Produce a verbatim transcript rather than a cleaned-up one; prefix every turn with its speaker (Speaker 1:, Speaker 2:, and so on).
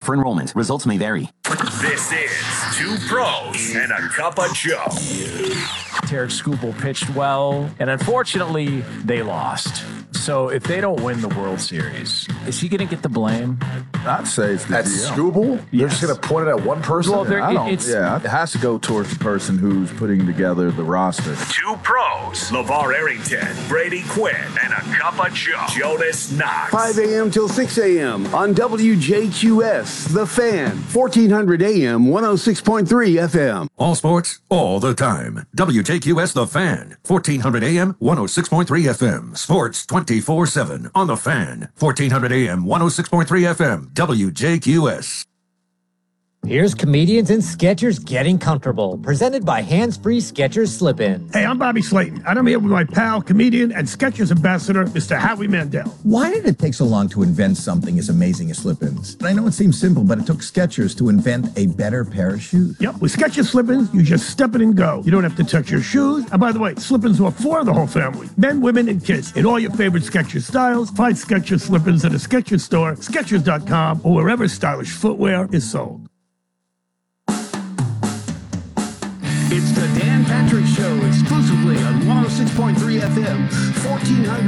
Speaker 1: for enrollment. Results may vary.
Speaker 2: This is Two Pros and a Cup of Joe.
Speaker 3: Tarek Skubal pitched well, and unfortunately, they lost. So if they don't win the World Series, is he going to get the blame?
Speaker 4: I'd say it's the
Speaker 5: At
Speaker 4: G M.
Speaker 5: Skubal? They're
Speaker 3: Yes.
Speaker 5: just going to point it at one person?
Speaker 3: Well, they're-
Speaker 4: I don't,
Speaker 3: It's-
Speaker 4: yeah, it has to go towards the person who's putting together the roster.
Speaker 2: Two Pros, LeVar Arrington, Brady Quinn, and a Cup of Joe. Jonas Knox.
Speaker 6: five a.m. till six a.m. on W J Q S, The Fan, fourteen hundred A M, one oh six point three F M.
Speaker 7: All sports, all the time. W J Q S The Fan, fourteen hundred A M, one oh six point three F M. Sports twenty-four seven on The Fan, fourteen hundred A M, one oh six point three F M. W J Q S.
Speaker 8: Here's Comedians and Sketchers Getting Comfortable, presented by Hands Free Skechers Slip-In.
Speaker 9: Hey, I'm Bobby Slayton, and I'm here with my pal, comedian, and Skechers ambassador, Mister Howie Mandel.
Speaker 10: Why did it take so long to invent something as amazing as slip-ins? I know it seems simple, but it took Skechers to invent a better pair of shoes.
Speaker 9: Yep, with Skechers slip-ins, you just step in and go. You don't have to touch your shoes. And by the way, slip-ins are for the whole family. Men, women, and kids. In all your favorite Skechers styles, find Skechers slip-ins at a Skechers store, Skechers dot com, or wherever stylish footwear is sold.
Speaker 6: It's the Dan Patrick Show, exclusively on one oh six point three F M, fourteen hundred